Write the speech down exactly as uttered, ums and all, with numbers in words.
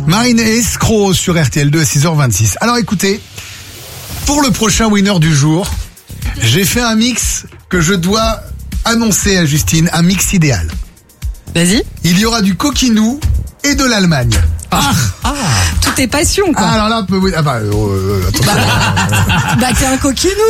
Marine et Escroc sur R T L deux à six heures vingt-six. Alors écoutez, pour le prochain winner du jour, j'ai fait un mix que je dois annoncer à Justine, un mix idéal. Vas-y. Il y aura du coquinou et de l'Allemagne. Ah, ah. Tout est passion, quoi. Ah, alors là, peut... ah bah, euh, attends. Bah, bah t'es un coquinou.